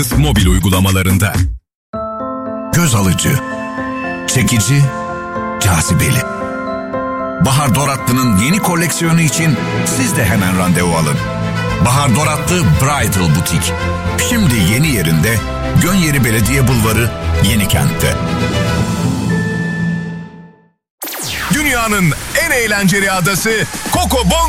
Mobil uygulamalarında. Göz alıcı, çekici, cazibeli. Bahar Doratlı'nın yeni koleksiyonu için siz de hemen randevu alın. Bahar Doratlı Bridal Butik. Şimdi yeni yerinde, Gönyeri Belediye Bulvarı, Yenikent'te. Dünyanın en eğlenceli adası Coco Bongo